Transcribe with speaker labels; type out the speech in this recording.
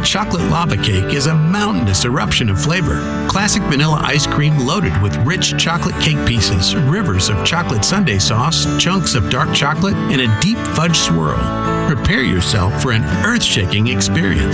Speaker 1: Caramel chocolate lava cake is a mountainous eruption of flavor. Classic vanilla ice cream loaded with rich chocolate cake pieces, rivers of chocolate sundae sauce, chunks of dark chocolate, and a deep fudge swirl. Prepare yourself for an earth-shaking experience.